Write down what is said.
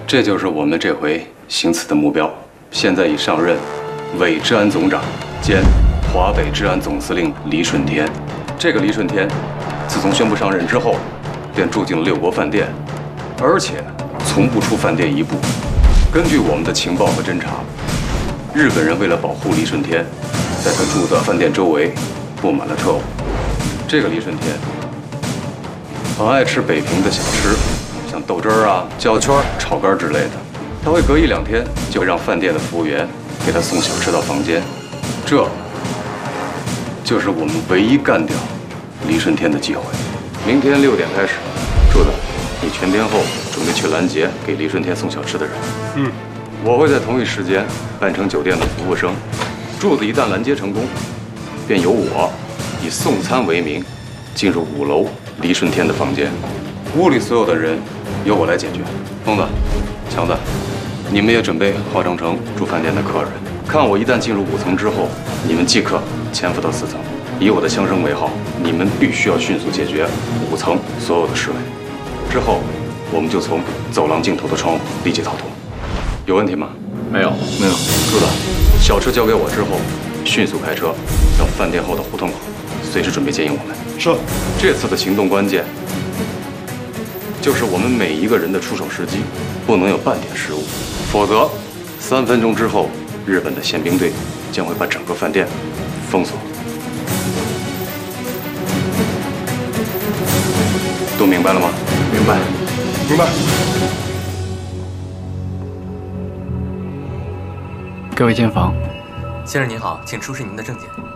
这就是我们这回行刺的目标。现在已上任伪治安总长兼华北治安总司令李顺天。这个李顺天，自从宣布上任之后，便住进了6国饭店，而且从不出饭店一步。根据我们的情报和侦查，日本人为了保护李顺天，在他住的饭店周围布满了特务。这个李顺天很爱吃北平的小吃，像豆汁儿啊、焦圈、炒肝之类的。他会隔1、2天就让饭店的服务员给他送小吃到房间。这就是我们唯一干掉李顺天的机会。明天6点开始，柱子，你全天候准备去拦截给李顺天送小吃的人。我会在同一时间扮成酒店的服务生。柱子一旦拦截成功，便由我以送餐为名进入5楼李顺天的房间。屋里所有的人由我来解决。疯子、强子，你们也准备化妆成住饭店的客人。看我一旦进入5层之后，你们即刻潜伏到4层，以我的枪声为号，你们必须要迅速解决5层所有的侍卫。之后，我们就从走廊尽头的窗户立即逃脱。有问题吗？ 没有。 柱子，小车交给我之后，迅速开车到饭店后的胡同口，随时准备接应我们。 是。 这次的行动关键就是我们每一个人的出手时机不能有半点失误，否则3分钟之后，日本的宪兵队将会把整个饭店封锁。都明白了吗？ 明白。 各位监房， 先生您好，请出示您的证件。